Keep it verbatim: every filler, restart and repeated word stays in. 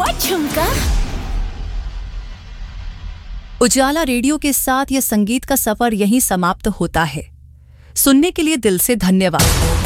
हुआ झुमका। उजाला रेडियो के साथ यह संगीत का सफर यहीं समाप्त होता है। सुनने के लिए दिल से धन्यवाद।